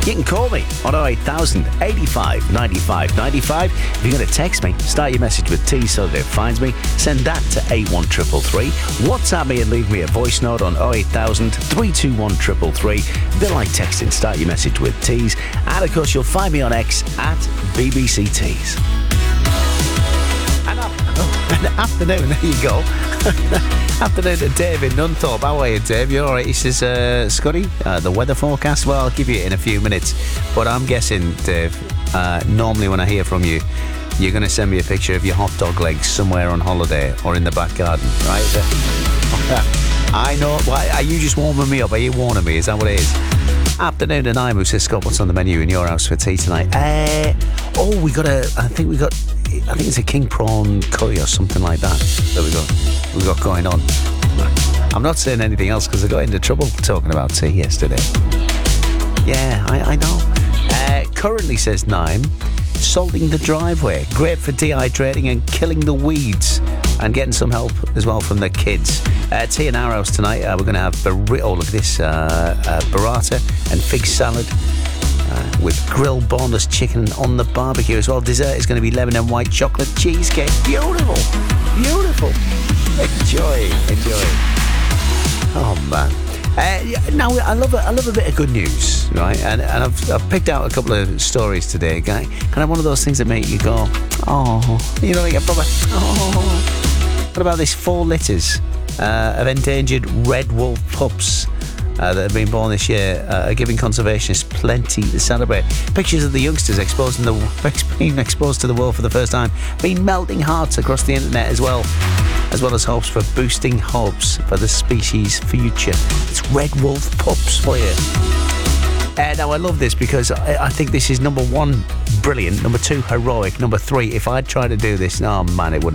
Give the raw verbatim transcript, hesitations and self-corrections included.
You can call me on oh eight thousand, eighty-five, ninety-five, ninety-five. If you're going to text me, start your message with T so that it finds me. Send that to eight one three three three. WhatsApp me and leave me a voice note on oh eight thousand, three two one, three three three. Bit like texting, start your message with T's. And of course, you'll find me on X at B B C Tees. And, up, oh, and afternoon, there you go. Afternoon to Dave in Nunthorpe. How are you, Dave? You all right? He says, uh, Scotty, uh, the weather forecast? Well, I'll give you it in a few minutes. But I'm guessing, Dave, uh, normally when I hear from you, you're going to send me a picture of your hot dog legs somewhere on holiday or in the back garden, right? I know. Why, are you just warming me up? Are you warning me? Is that what it is? Afternoon to Nine, who says, Scott, what's on the menu in your house for tea tonight? Uh, oh, we got a, I think we got, I think it's a king prawn curry or something like that that we got, we got going on. I'm not saying anything else because I got into trouble talking about tea yesterday. Yeah, I, I know. Uh, currently, says Nine, salting the driveway. Great for dehydrating and killing the weeds. And getting some help as well from the kids. Uh, tea in our house tonight. Uh, we're going to have burrito. Oh, look at this. Uh, uh, burrata and fig salad uh, with grilled boneless chicken on the barbecue as well. Dessert is going to be lemon and white chocolate cheesecake. Beautiful. Beautiful. Enjoy. Enjoy. Oh, man. Uh, now, I love, a, I love a bit of good news, right? And, and I've, I've picked out a couple of stories today, guy. Kind of one of those things that make you go, oh, you know, like a proper, oh. What about this four litters uh, of endangered red wolf pups uh, that have been born this year uh, are giving conservationists plenty to celebrate. Pictures of the youngsters exposed in the, being exposed to the world for the first time, been melting hearts across the internet as well, as well as hopes for boosting hopes for the species' future. It's red wolf pups for you. Uh, now, I love this because I, I think this is number one, brilliant. Number two, heroic. Number three, if I'd tried to do this, oh man, it wouldn't